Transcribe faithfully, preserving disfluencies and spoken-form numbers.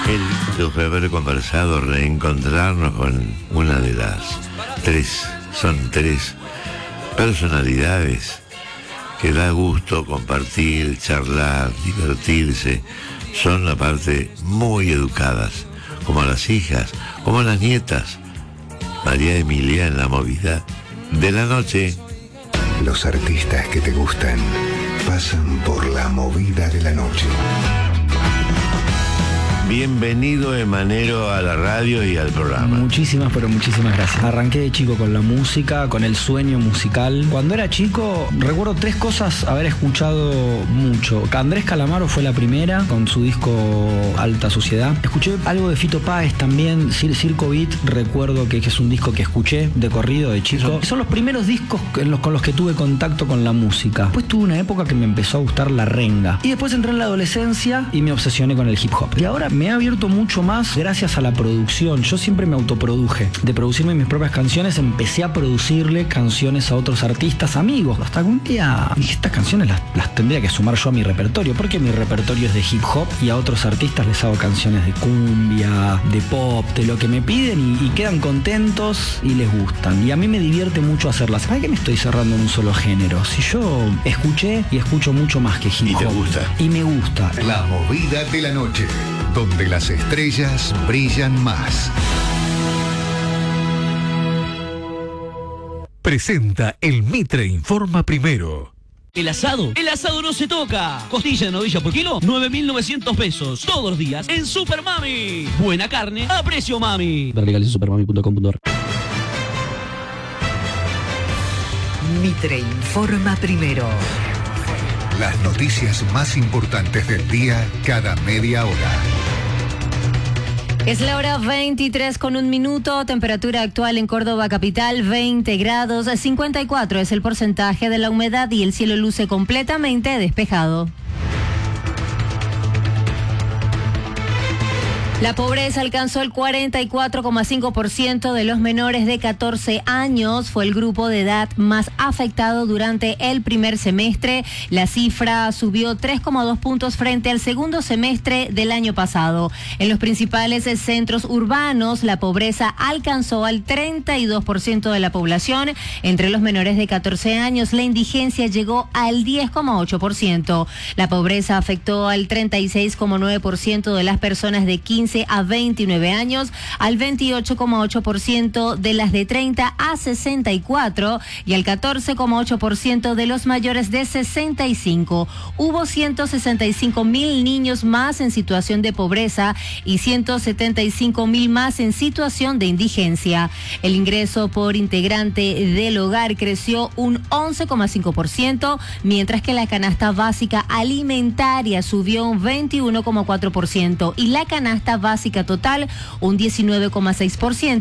El fue haber conversado, reencontrarnos con una de las tres, son tres personalidades que da gusto compartir, charlar, divertirse. Son aparte muy educadas, como las hijas, como las nietas. María Emilia en la movida de la noche. Los artistas que te gustan pasan por la movida de la noche. Bienvenido, Emanero, a la radio y al programa. Muchísimas, pero muchísimas gracias. Arranqué de chico con la música, con el sueño musical. Cuando era chico, recuerdo tres cosas haber escuchado mucho. Andrés Calamaro fue la primera, con su disco Alta Sociedad. Escuché algo de Fito Páez también, Cir Circo Beat, recuerdo que, que es un disco que escuché de corrido de chico. Son los primeros discos en los, con los que tuve contacto con la música. Después tuve una época que me empezó a gustar la renga. Y después entré en la adolescencia y me obsesioné con el hip hop. Y ahora me he abierto mucho más gracias a la producción. Yo siempre me autoproduje. De producirme mis propias canciones, empecé a producirle canciones a otros artistas, amigos. Hasta que un día dije, estas canciones las, las tendría que sumar yo a mi repertorio, porque mi repertorio es de hip hop y a otros artistas les hago canciones de cumbia, de pop, de lo que me piden y, y quedan contentos y les gustan. Y a mí me divierte mucho hacerlas. ¿Ay, que me estoy cerrando en un solo género? Si yo escuché y escucho mucho más que hip hop. ¿Y te gusta? Y me gusta. La movida de la noche, donde las estrellas brillan más. Presenta el Mitre Informa Primero. ¿El asado? El asado no se toca. Costilla de novilla por kilo, nueve mil novecientos pesos. Todos los días en Super Mami. Buena carne a precio mami. Ver legales en supermami punto com punto ar. Mitre Informa Primero. Las noticias más importantes del día cada media hora. Es la hora veintitrés con un minuto, temperatura actual en Córdoba capital veinte grados, cincuenta y cuatro es el porcentaje de la humedad y el cielo luce completamente despejado. La pobreza alcanzó el cuarenta y cuatro coma cinco por ciento de los menores de catorce años. Fue el grupo de edad más afectado durante el primer semestre. La cifra subió tres coma dos puntos frente al segundo semestre del año pasado. En los principales centros urbanos, la pobreza alcanzó al treinta y dos por ciento de la población. Entre los menores de catorce años, la indigencia llegó al diez coma ocho por ciento. La pobreza afectó al treinta y seis coma nueve por ciento de las personas de quince a veintinueve años, al veintiocho coma ocho por ciento de las de treinta a sesenta y cuatro y al catorce coma ocho por ciento de los mayores de sesenta y cinco. Hubo ciento sesenta y cinco mil niños más en situación de pobreza y ciento setenta y cinco mil más en situación de indigencia. El ingreso por integrante del hogar creció un once coma cinco por ciento, mientras que la canasta básica alimentaria subió un veintiuno coma cuatro por ciento y la canasta básica total un diecinueve coma seis por ciento.